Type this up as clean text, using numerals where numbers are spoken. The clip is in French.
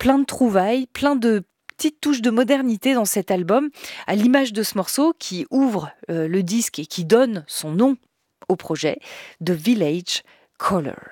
plein de trouvailles, plein de petites touches de modernité dans cet album, à l'image de ce morceau qui ouvre le disque et qui donne son nom au projet, The Village Caller.